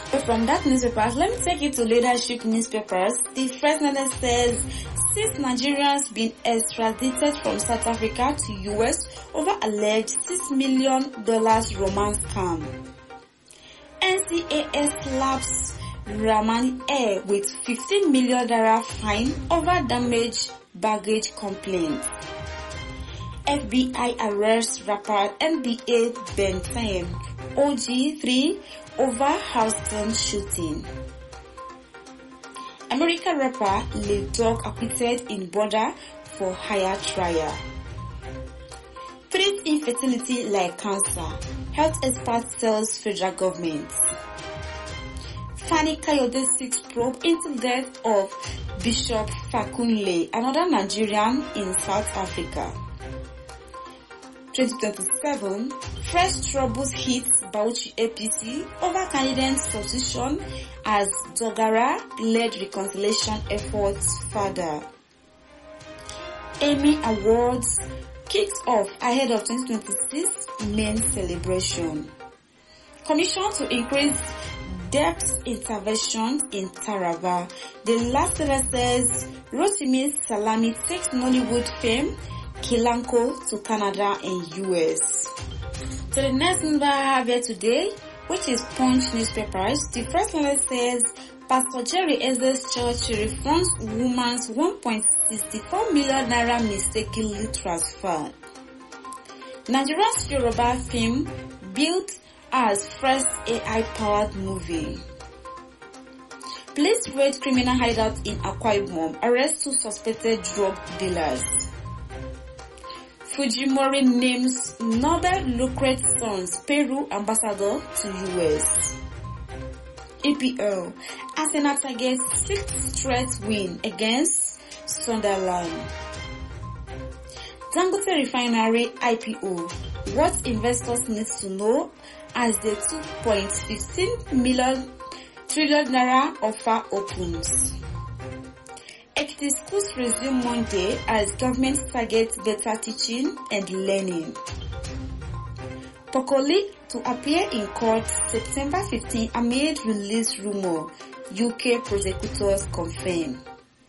But from that newspapers, let me take you to leadership newspapers. The first one says 6 Nigerians been extradited from South Africa to US over alleged $6 million romance scam. NCAS slaps Rahman Air with $15 million fine over damaged baggage complaint. FBI arrests rapper NBA Ben 10, OG3 over Houston shooting. American rapper Lil Durk acquitted in border for higher trial. Treat infertility like cancer. Health expert tells federal government. Fani Kayode seeks probe into death of Bishop Fakunle, another Nigerian in South Africa. 2027, fresh troubles hits Bauchi APC over candidate substitution as Dogara led reconciliation efforts further. Emmy Awards kicks off ahead of 2026 main celebration. Commission to increase depth interventions in Taraba. The last letter says Rotimi Salami takes Nollywood fame Kilanko to Canada and US. So the next number I have here today, which is Punch newspapers. The first one says Pastor Jerry Eze's church refunds woman's 1.64 million naira mistakenly transferred. Nigeria's Yoruba film built as first AI-powered movie. Police raid criminal hideout in Akwa Ibom, arrest 2 suspected drug dealers. Fujimori names Nobel laureate sons Peru ambassador to US. EPL, Arsenal targets 6th straight win against Sunderland. Dangote Refinery IPO, what investors need to know as the 2.15 trillion naira offer opens. Ekiti schools resume Monday as government targets better teaching and learning. Pokoli to appear in court September 15 amid release rumor, UK prosecutors confirm.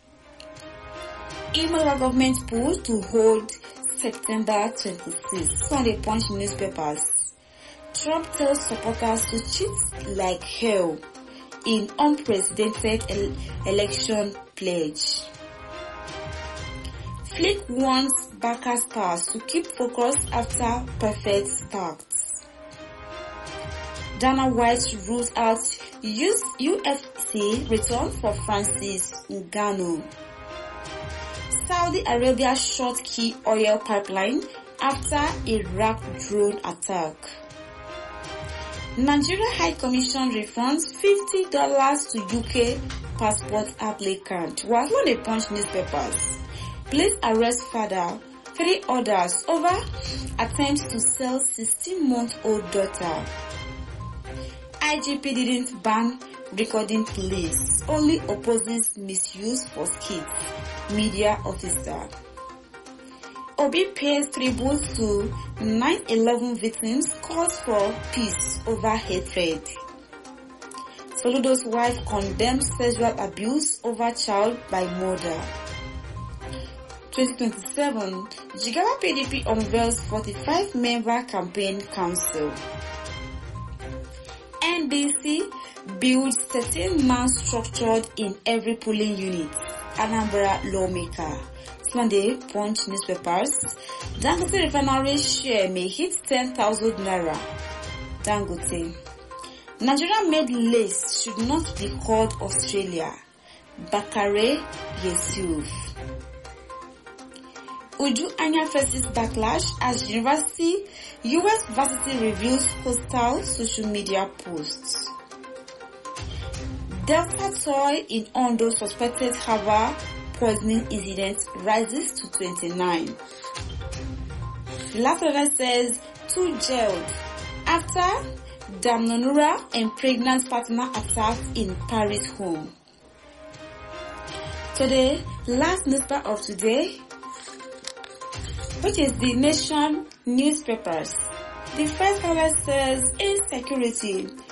Imola government pool to hold September 26 on the Punch newspapers. Trump tells supporters to cheat like hell in unprecedented election pledge. Flick wants backers stars to keep focus after perfect starts. Dana White rules out UFC return for Francis Ngannou. Saudi Arabia short key oil pipeline after Iraq drone attack. Nigeria High Commission refunds $50 to UK passport applicant. Was on the Punch newspapers. Police arrest father, 3 others over attempts to sell 16-month-old daughter. IGP didn't ban recording police, only opposes misuse for skits. Media officer. Obi pays tribute to 9/11 victims, calls for peace over hatred. Soludo's wife condemns sexual abuse over child by mother. 2027, Jigawa PDP unveils 45-member campaign council. NDC builds 13-man structured in every polling unit. Anambra lawmaker. Sunday Punch newspapers. Dangote Refinery share may hit 10,000 naira. Dangote. Nigeria-made lace should not be called Australia. Bakare Yusuf. Uju Anya faces backlash as US varsity reviews hostile social media posts. Delta toy in Ondo suspected Hava poisoning incident rises to 29. The last order says 2 jailed after Damnonura and pregnant partner attacked in Paris home. Today, last newspaper of today, which is the Nation newspapers. The first order says insecurity.